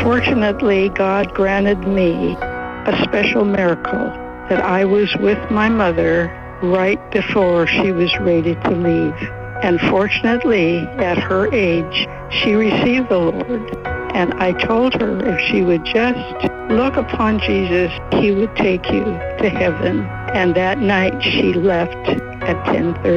Fortunately, God granted me a special miracle that I was with my mother right before she was ready to leave. And fortunately, at her age, she received the Lord. And I told her if she would just look upon Jesus, he would take you to heaven. And that night she left at 10:30.